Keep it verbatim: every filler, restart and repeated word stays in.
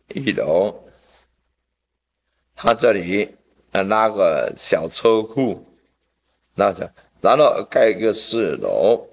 一楼，他这里呃拉个小车库，那着，然后盖一个四楼，